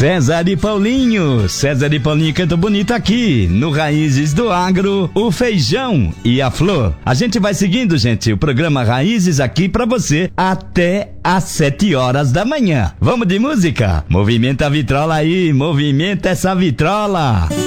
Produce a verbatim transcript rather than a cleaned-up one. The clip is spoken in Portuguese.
César e Paulinho. César e Paulinho cantam bonito aqui no Raízes do Agro, o feijão e a flor. A gente vai seguindo, gente, o programa Raízes aqui pra você até às sete horas da manhã. Vamos de música? Movimenta a vitrola aí, movimenta essa vitrola.